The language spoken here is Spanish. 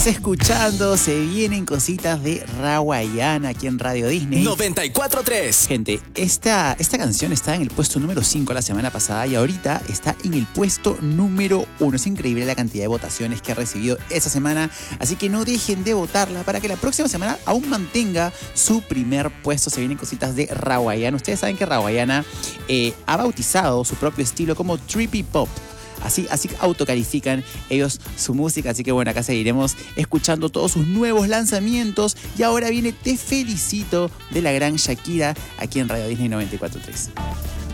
Escuchando, se vienen cositas de Rawayana aquí en Radio Disney. 94.3. Gente, esta canción está en el puesto número 5 la semana pasada y ahorita está en el puesto número 1. Es increíble la cantidad de votaciones que ha recibido esta semana, así que no dejen de votarla para que la próxima semana aún mantenga su primer puesto. Se vienen cositas de Rawayana. Ustedes saben que Rawayana ha bautizado su propio estilo como Trippy Pop. Así autocalifican ellos su música. Así que bueno, acá seguiremos escuchando todos sus nuevos lanzamientos. Y ahora viene Te Felicito de la gran Shakira aquí en Radio Disney 94.3.